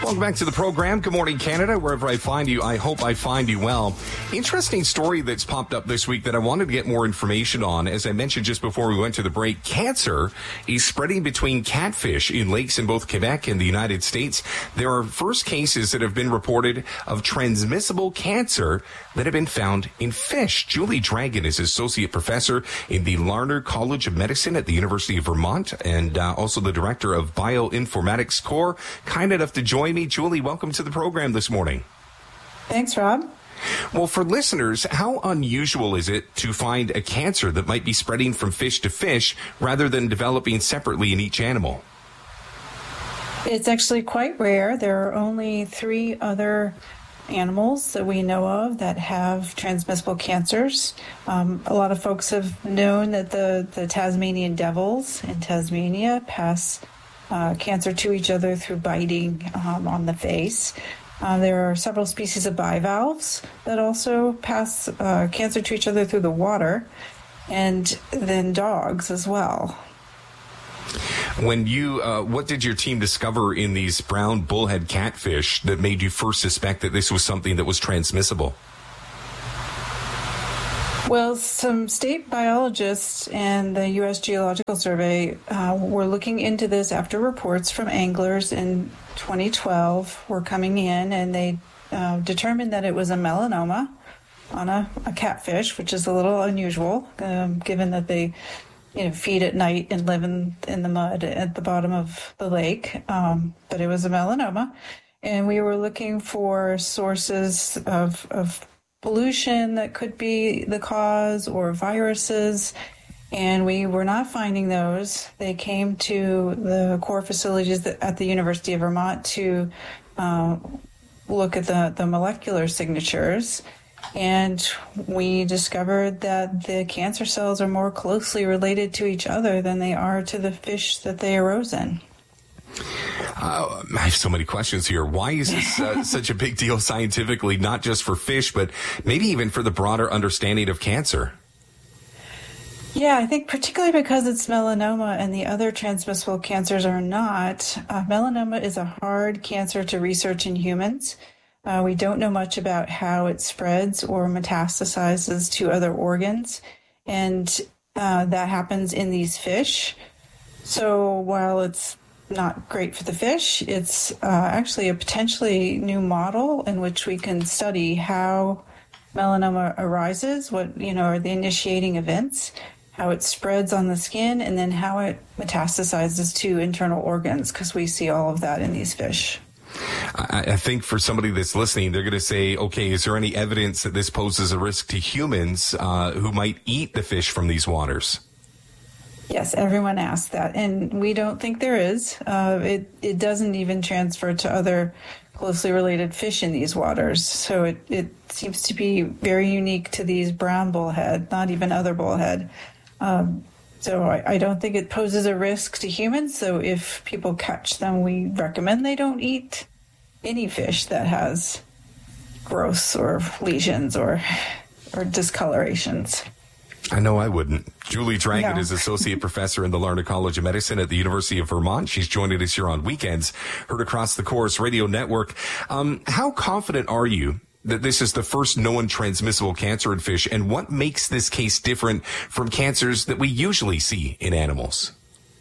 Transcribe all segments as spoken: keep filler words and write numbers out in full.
Welcome back to the program. Good morning, Canada. Wherever I find you, I hope I find you well. Interesting story that's popped up this week that I wanted to get more information on. As I mentioned just before we went to the break, cancer is spreading between catfish in lakes in both Quebec and the United States. There are first cases that have been reported of transmissible cancer that have been found in fish. Julie Dragon is associate professor in the Larner College of Medicine at the University of Vermont and uh, also the director of Bioinformatics Core. Kind enough to join me. Julie, welcome to the program this morning. Thanks, Rob. Well, for listeners, how unusual is it to find a cancer that might be spreading from fish to fish rather than developing separately in each animal? It's actually quite rare. There are only three other animals that we know of that have transmissible cancers. Um, a lot of folks have known that the, the Tasmanian devils in Tasmania pass uh, cancer to each other through biting um, on the face. Uh, there are several species of bivalves that also pass uh, cancer to each other through the water, and then dogs as well. When you, uh, what did your team discover in these brown bullhead catfish that made you first suspect that this was something that was transmissible? Well, some state biologists and the U S Geological Survey uh, were looking into this after reports from anglers in twenty twelve were coming in, and they uh, determined that it was a melanoma on a, a catfish, which is a little unusual, um, given that they you know, feed at night and live in, in the mud at the bottom of the lake. Um, but it was a melanoma. And we were looking for sources of, of pollution that could be the cause, or viruses. And we were not finding those. They came to the core facilities at the University of Vermont to uh, look at the, the molecular signatures. And we discovered that the cancer cells are more closely related to each other than they are to the fish that they arose in. Uh, I have so many questions here. Why is this uh, such a big deal scientifically, not just for fish, but maybe even for the broader understanding of cancer? Yeah, I think particularly because it's melanoma and the other transmissible cancers are not. Uh, melanoma is a hard cancer to research in humans. Uh, we don't know much about how it spreads or metastasizes to other organs, and uh, that happens in these fish. So while it's not great for the fish, it's uh, actually a potentially new model in which we can study how melanoma arises, what you know are the initiating events, how it spreads on the skin, and then how it metastasizes to internal organs, because we see all of that in these fish. I, I think for somebody that's listening, they're going to say, okay, is there any evidence that this poses a risk to humans uh, who might eat the fish from these waters? Yes, everyone asks that, and we don't think there is. Uh, it, it doesn't even transfer to other closely related fish in these waters, so it, it seems to be very unique to these brown bullhead, not even other bullhead. Um, So I, I don't think it poses a risk to humans. So if people catch them, we recommend they don't eat any fish that has growths or lesions or or discolorations. I know I wouldn't. Julie Dragon No. is associate professor in the Larner College of Medicine at the University of Vermont. She's joining us here on weekends, heard across the Chorus Radio Network. Um, how confident are you that this is the first known transmissible cancer in fish, and what makes this case different from cancers that we usually see in animals?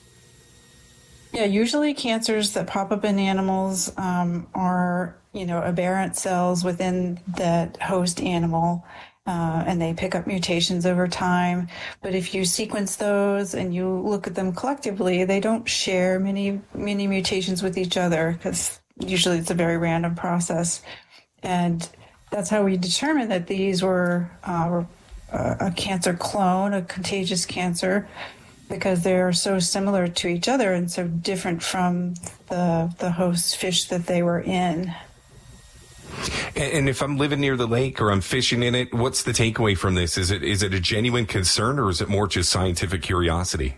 Yeah, usually cancers that pop up in animals um, are, you know, aberrant cells within that host animal, uh, and they pick up mutations over time. But if you sequence those and you look at them collectively, they don't share many, many mutations with each other, because usually it's a very random process. And that's how we determined that these were uh, a cancer clone, a contagious cancer, because they are so similar to each other and so different from the the host fish that they were in. And if I'm living near the lake or I'm fishing in it, what's the takeaway from this? Is it is it a genuine concern, or is it more just scientific curiosity?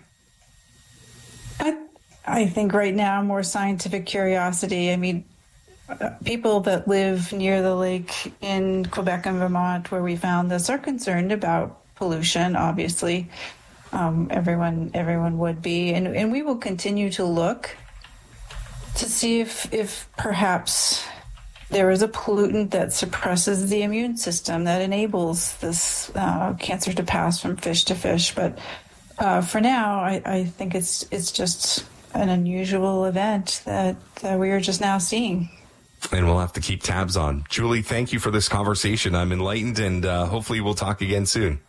I I think right now more scientific curiosity. I mean, people that live near the lake in Quebec and Vermont, where we found this, are concerned about pollution, obviously. Um, everyone everyone would be. And, and we will continue to look to see if, if perhaps there is a pollutant that suppresses the immune system that enables this uh, cancer to pass from fish to fish. But uh, for now, I, I think it's it's just an unusual event that, that we are just now seeing. And we'll have to keep tabs on. Julie, thank you for this conversation. I'm enlightened, and uh, hopefully we'll talk again soon.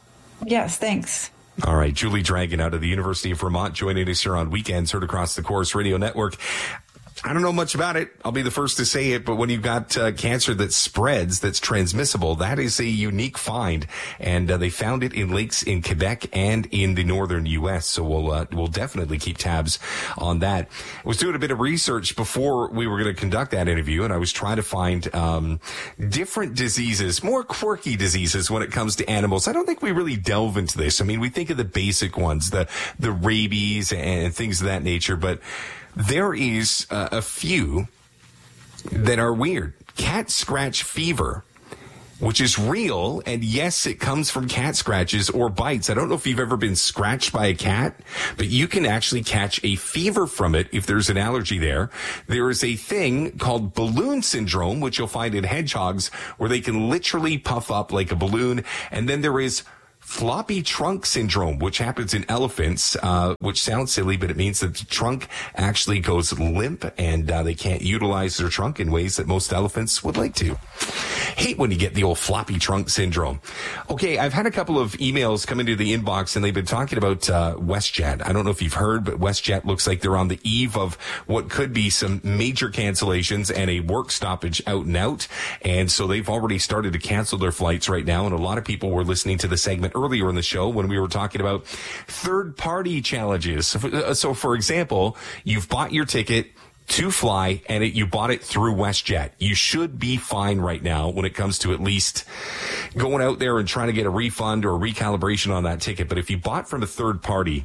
Yes, thanks. All right, Julie Dragon out of the University of Vermont joining us here on Weekends, heard across the Corus Radio Network. I don't know much about it. I'll be the first to say it, but when you've got uh, cancer that spreads, that's transmissible, that is a unique find. And uh, they found it in lakes in Quebec and in the northern U S. So we'll uh, we'll definitely keep tabs on that. I was doing a bit of research before we were going to conduct that interview, and I was trying to find um, different diseases, more quirky diseases when it comes to animals. I don't think we really delve into this. I mean, we think of the basic ones, the the rabies and things of that nature, but there is uh, a few that are weird. Cat scratch fever, which is real, and yes, it comes from cat scratches or bites. I don't know if you've ever been scratched by a cat, but you can actually catch a fever from it if there's an allergy there. There is a thing called balloon syndrome, which you'll find in hedgehogs, where they can literally puff up like a balloon. And then there is floppy trunk syndrome, which happens in elephants, uh, which sounds silly, but it means that the trunk actually goes limp, and uh, they can't utilize their trunk in ways that most elephants would like to. Hate when you get the old floppy trunk syndrome. Okay, I've had a couple of emails come into the inbox, and they've been talking about uh, WestJet. I don't know if you've heard, but WestJet looks like they're on the eve of what could be some major cancellations and a work stoppage out and out. And so they've already started to cancel their flights right now, and a lot of people were listening to the segment earlier in the show when we were talking about third-party challenges. So, so, for example, you've bought your ticket to fly, and it, you bought it through WestJet. You should be fine right now when it comes to at least going out there and trying to get a refund or a recalibration on that ticket. But if you bought from a third party,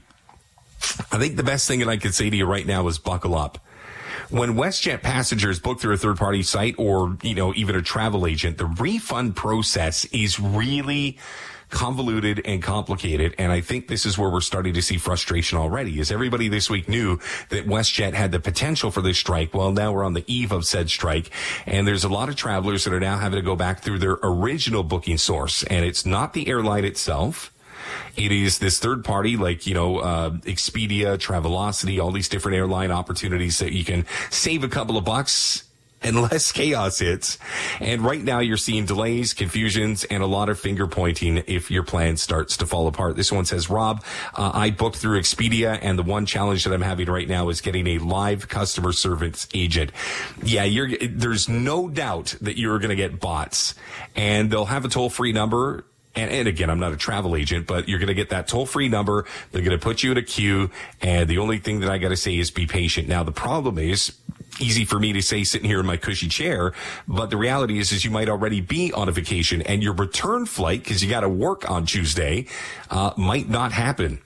I think the best thing that I could say to you right now is buckle up. When WestJet passengers book through a third-party site or, you know, even a travel agent, the refund process is really convoluted and complicated, and I think this is where we're starting to see frustration already, as everybody this week knew that WestJet had the potential for this strike. Well, now we're on the eve of said strike, and there's a lot of travelers that are now having to go back through their original booking source, and it's not the airline itself. It is this third party like, you know, uh, Expedia, Travelocity, all these different airline opportunities that you can save a couple of bucks unless chaos hits. And right now you're seeing delays, confusions, and a lot of finger pointing if your plan starts to fall apart. This one says, Rob, uh, I booked through Expedia, and the one challenge that I'm having right now is getting a live customer service agent. Yeah, you're, there's no doubt that you're going to get bots, and they'll have a toll-free number. And, and again, I'm not a travel agent, but you're going to get that toll-free number. They're going to put you in a queue, and the only thing that I got to say is be patient. Now, the problem is, easy for me to say sitting here in my cushy chair, but the reality is, is you might already be on a vacation, and your return flight, because you got to work on Tuesday, uh, might not happen.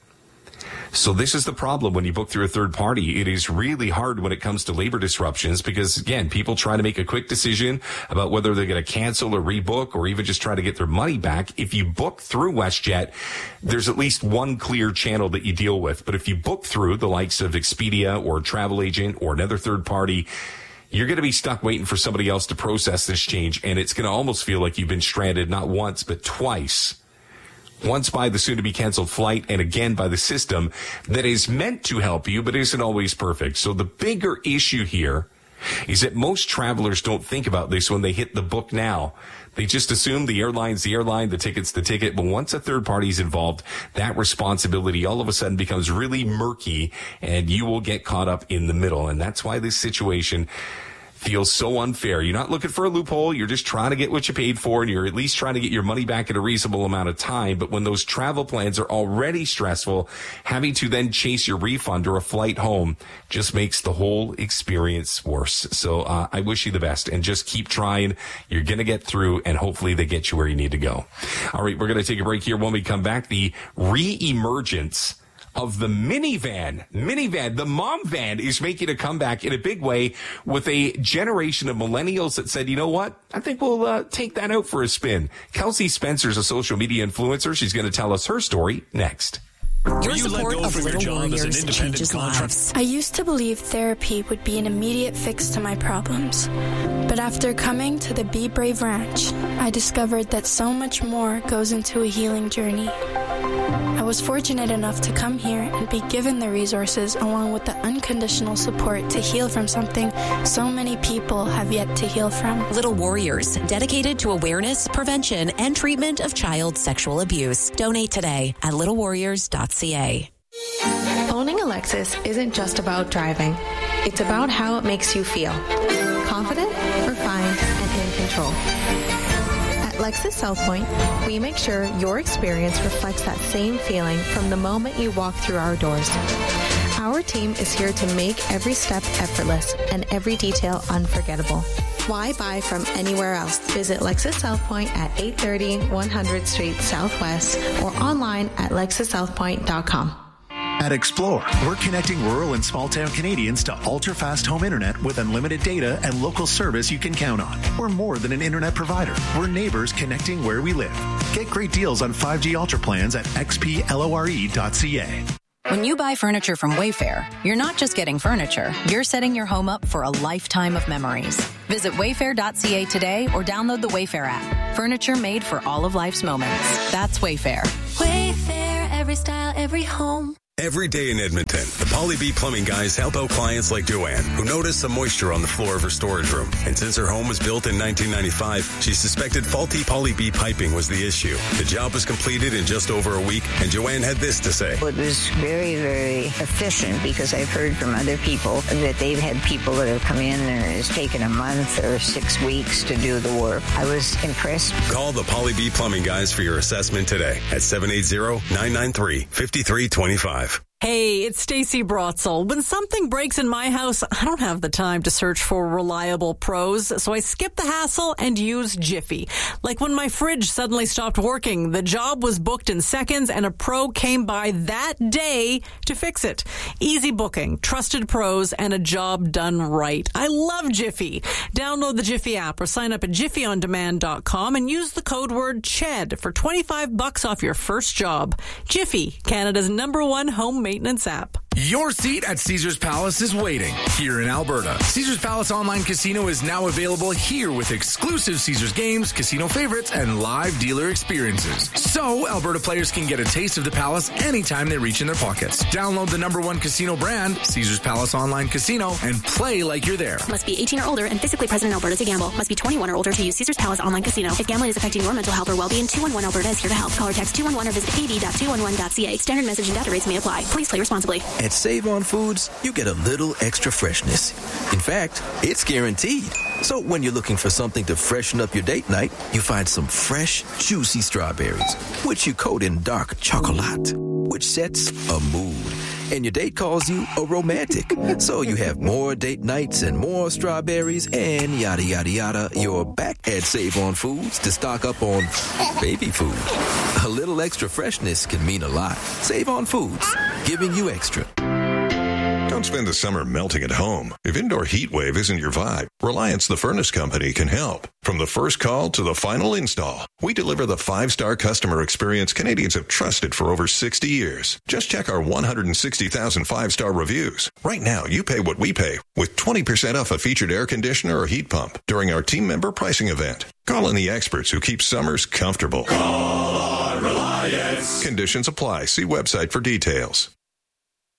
So this is the problem when you book through a third party. It is really hard when it comes to labor disruptions because, again, people try to make a quick decision about whether they're going to cancel or rebook or even just try to get their money back. If you book through WestJet, there's at least one clear channel that you deal with. But if you book through the likes of Expedia or a travel agent or another third party, you're going to be stuck waiting for somebody else to process this change. And it's going to almost feel like you've been stranded not once, but twice. Once by the soon-to-be-canceled flight, and again by the system that is meant to help you, but isn't always perfect. So the bigger issue here is that most travelers don't think about this when they hit the book now. They just assume the airline's the airline, the ticket's the ticket. But once a third party's involved, that responsibility all of a sudden becomes really murky, and you will get caught up in the middle. And that's why this situation feels so unfair. You're not looking for a loophole. You're just trying to get what you paid for, and you're at least trying to get your money back in a reasonable amount of time. But when those travel plans are already stressful, having to then chase your refund or a flight home just makes the whole experience worse. So uh, I wish you the best, and just keep trying. You're going to get through, and hopefully they get you where you need to go. All right, we're going to take a break here. When we come back, the re-emergence of the minivan. Minivan, the mom van, is making a comeback in a big way with a generation of millennials that said, you know what? I think we'll uh, take that out for a spin. Kelsey Spencer's a social media influencer. She's going to tell us her story next. Your support of Little Warriors changes lives. I used to believe therapy would be an immediate fix to my problems. But after coming to the Be Brave Ranch, I discovered that so much more goes into a healing journey. I was fortunate enough to come here and be given the resources along with the unconditional support to heal from something so many people have yet to heal from. Little Warriors, dedicated to awareness, prevention, and treatment of child sexual abuse. Donate today at little warriors dot c a. Owning a Lexus isn't just about driving. It's about how it makes you feel. Confident, refined, and in control. At Lexus South Point, we make sure your experience reflects that same feeling from the moment you walk through our doors. Our team is here to make every step effortless and every detail unforgettable. Why buy from anywhere else? Visit Lexus South Point at eight thirty one hundredth Street Southwest or online at lexus south point dot com. At Explore, we're connecting rural and small-town Canadians to ultra-fast home internet with unlimited data and local service you can count on. We're more than an internet provider. We're neighbors connecting where we live. Get great deals on five G Ultra plans at x p lore dot c a. When you buy furniture from Wayfair, you're not just getting furniture, you're setting your home up for a lifetime of memories. Visit wayfair dot c a today or download the Wayfair app. Furniture made for all of life's moments. That's Wayfair. Wayfair, every style, every home. Every day in Edmonton, the Polly B Plumbing guys help out clients like Joanne, who noticed some moisture on the floor of her storage room. And since her home was built in nineteen ninety-five, she suspected faulty Polly B piping was the issue. The job was completed in just over a week, and Joanne had this to say. It was very, very efficient because I've heard from other people that they've had people that have come in and it's taken a month or six weeks to do the work. I was impressed. Call the Polly B Plumbing guys for your assessment today at seven eight zero, nine nine three, five three two five. Hey, it's Stacey Brotzel. When something breaks in my house, I don't have the time to search for reliable pros, so I skip the hassle and use Jiffy. Like when my fridge suddenly stopped working, the job was booked in seconds and a pro came by that day to fix it. Easy booking, trusted pros, and a job done right. I love Jiffy. Download the Jiffy app or sign up at jiffy on demand dot com and use the code word CHED for twenty-five bucks off your first job. Jiffy, Canada's number one home maintenance app. Your seat at Caesars Palace is waiting here in Alberta. Caesars Palace Online Casino is now available here with exclusive Caesars games, casino favorites, and live dealer experiences. So Alberta players can get a taste of the Palace anytime they reach in their pockets. Download the number one casino brand, Caesars Palace Online Casino, and play like you're there. Must be eighteen or older and physically present in Alberta to gamble. Must be twenty-one or older to use Caesars Palace Online Casino. If gambling is affecting your mental health or well-being, two one one Alberta is here to help. Call or text two one one or visit k b dot two one one dot c a. Standard message and data rates may apply. Please play responsibly. At Save On Foods, you get a little extra freshness. In fact, it's guaranteed. So when you're looking for something to freshen up your date night, you find some fresh, juicy strawberries, which you coat in dark chocolate, which sets a mood. And your date calls you a romantic. So you have more date nights and more strawberries and yada, yada, yada. You're back at Save On Foods to stock up on baby food. A little extra freshness can mean a lot. Save On Foods, giving you extra. Don't spend the summer melting at home. If indoor heat wave isn't your vibe, Reliance the Furnace Company can help. From the first call to the final install, we deliver the five-star customer experience Canadians have trusted for over sixty years. Just check our one hundred sixty thousand five-star reviews. Right now, you pay what we pay with twenty percent off a featured air conditioner or heat pump during our team member pricing event. Call in the experts who keep summers comfortable. Call on Reliance. Conditions apply. See website for details.